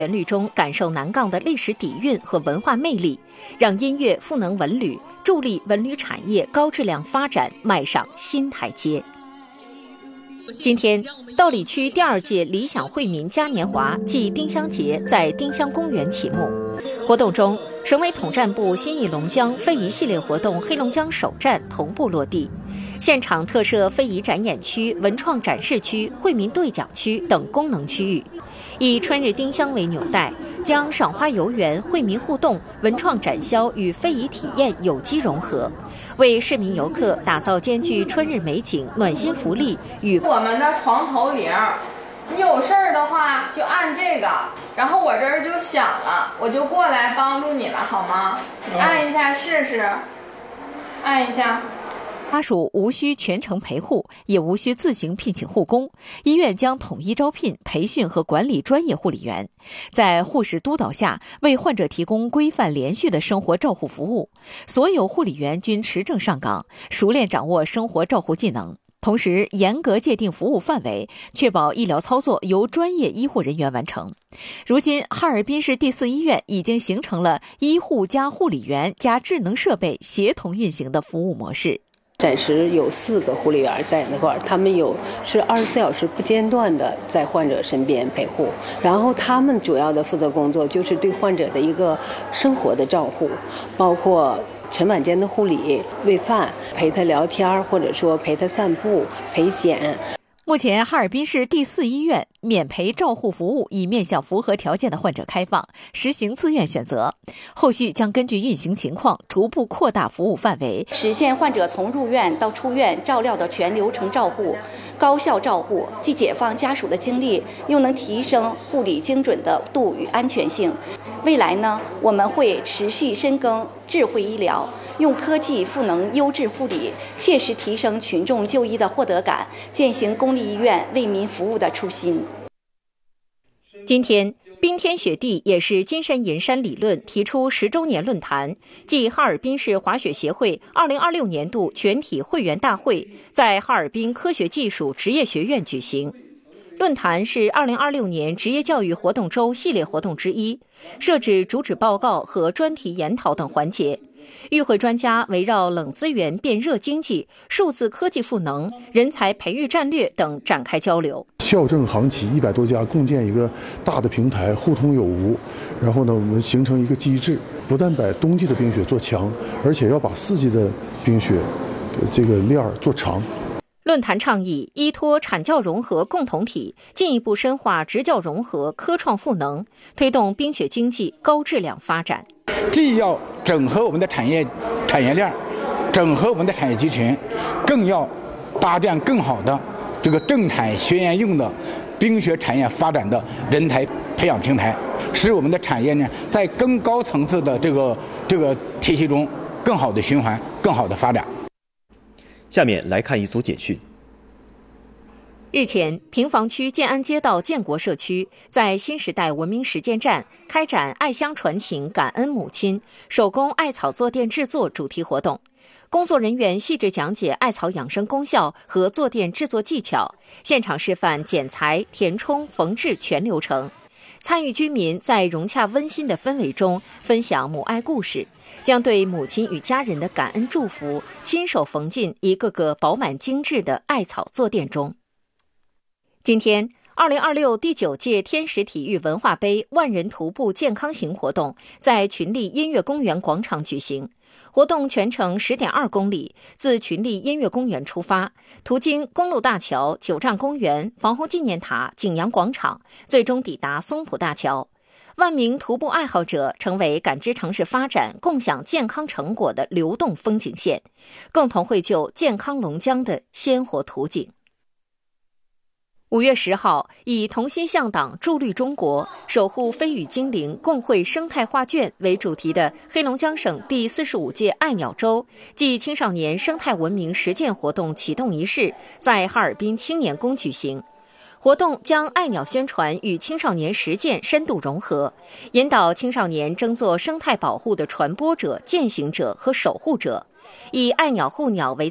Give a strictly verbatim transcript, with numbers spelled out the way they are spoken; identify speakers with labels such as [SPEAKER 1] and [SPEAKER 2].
[SPEAKER 1] 旋律中感受南赣的历史底蕴和文化魅力，让音乐赋能文旅，助力文旅产业高质量发展迈上新台阶。今天，道里区第二届理想惠民嘉年华暨丁香节在丁香公园启幕。活动中，省委统战部新义龙江非遗系列活动黑龙江首站同步落地，现场特设非遗展演区、文创展示区、惠民对讲区等功能区域，以春日丁香为纽带，将赏花游园、惠民互动、文创展销与非遗体验有机融合，为市民游客打造兼具春日美景、暖心福利与
[SPEAKER 2] 我们的床头铃。你有事儿的话就按这个，然后我这儿就响了，我就过来帮助你了，好吗？你按一下试试，按一下。
[SPEAKER 1] 家属无需全程陪护，也无需自行聘请护工，医院将统一招聘、培训和管理专业护理员，在护士督导下为患者提供规范连续的生活照护服务。所有护理员均持证上岗，熟练掌握生活照护技能，同时严格界定服务范围，确保医疗操作由专业医护人员完成。如今，哈尔滨市第四医院已经形成了医护加护理员加智能设备协同运行的服务模式。
[SPEAKER 3] 暂时有四个护理员在那块儿，他们有是二十四小时不间断的在患者身边陪护，然后他们主要的负责工作就是对患者的一个生活的照护，包括晨晚间的护理、喂饭、陪他聊天，或者说陪他散步、陪检。
[SPEAKER 1] 目前，哈尔滨市第四医院免陪照护服务已面向符合条件的患者开放，实行自愿选择。后续将根据运行情况逐步扩大服务范围，
[SPEAKER 4] 实现患者从入院到出院照料的全流程照护，高效照护，既解放家属的精力，又能提升护理精准的度与安全性。未来呢，我们会持续深耕智慧医疗，用科技赋能优质护理，切实提升群众就医的获得感，践行公立医院为民服务的初心。
[SPEAKER 1] 今天，冰天雪地也是金山银山理论提出十周年论坛暨哈尔滨市滑雪协会二零二六年度全体会员大会在哈尔滨科学技术职业学院举行。论坛是二零二六年职业教育活动周系列活动之一，设置主旨报告和专题研讨等环节。与会专家围绕冷资源变热经济、数字科技赋能、人才培育战略等展开交流。
[SPEAKER 5] 校正航企一百多家共建一个大的平台，互通有无。然后呢，我们形成一个机制，不但把冬季的冰雪做强，而且要把四季的冰雪这个链做长。
[SPEAKER 1] 论坛倡议依托产教融合共同体，进一步深化职教融合、科创赋能，推动冰雪经济高质量发展。
[SPEAKER 6] 既要整合我们的产业产业链，整合我们的产业集群，更要搭建更好的这个政产学研用的冰雪产业发展的人才培养平台，使我们的产业呢在更高层次的这个这个体系中更好的循环、更好的发展。
[SPEAKER 7] 下面来看一组简讯。
[SPEAKER 1] 日前，平房区建安街道建国社区在新时代文明实践站开展爱乡传情感恩母亲手工艾草坐垫制作主题活动，工作人员细致讲解艾草养生功效和坐垫制作技巧，现场示范剪裁、填充、缝制全流程。参与居民在融洽温馨的氛围中分享母爱故事，将对母亲与家人的感恩祝福亲手缝进一个个饱满精致的艾草坐垫中。今天，二零二六第九届天使体育文化杯万人徒步健康行活动在群力音乐公园广场举行。活动全程 十点二公里，自群力音乐公园出发，途经公路大桥、九站公园、防洪纪念塔、景阳广场，最终抵达松浦大桥。万名徒步爱好者成为感知城市发展、共享健康成果的流动风景线，共同绘就健康龙江的鲜活图景。五月十号，以同心向党、助绿中国、守护飞羽精灵、共绘生态画卷为主题的黑龙江省第四十五届爱鸟周暨青少年生态文明实践活动启动仪式在哈尔滨青年宫举行。活动将爱鸟宣传与青少年实践深度融合，引导青少年争做生态保护的传播者、践行者和守护者，以爱鸟护鸟为